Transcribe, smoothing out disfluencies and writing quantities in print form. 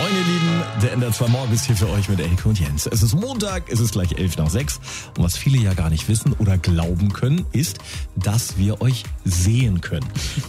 Moin ihr Lieben, der NDR 2 Morgen ist hier für euch mit Elke und Jens. Es ist Montag, es ist gleich 5:11. Und was viele ja gar nicht wissen oder glauben können, ist, dass wir euch sehen können.